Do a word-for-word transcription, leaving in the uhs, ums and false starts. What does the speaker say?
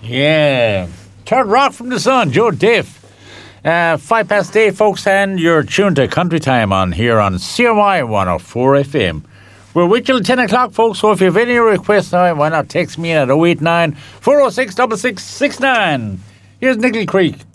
Yeah. Third rock from the sun, Joe Diff. Uh, five past eight, folks, and you're tuned to Country Time on here on C R Y one oh four F M. We're with you till ten o'clock, folks, so if you have any requests, why not text me in at oh eight nine, four oh six, six six six nine. Here's Nickel Creek.